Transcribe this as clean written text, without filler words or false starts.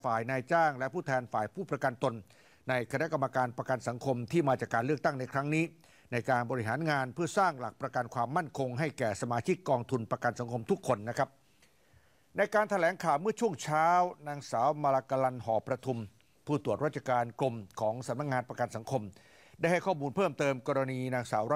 ฝ่ายนายจ้างและผู้แทนฝ่ายผู้ประกันตนในคณะกรรมการประกันสังคมที่มาจากการเลือกตั้งในครั้งนี้ในการบริหารงานเพื่อสร้างหลักประกันความมั่นคงให้แก่สมาชิกกองทุนประกันสังคมทุกคนนะครับในการแถลงข่าวเมื่อช่วงเช้านางสาวมาลากลัน หอประทุมผู้ตรวจราชการกรมของสำนักงานประกันสังคมได้ให้ข้อมูลเพิ่มเติมกรณีนางสาว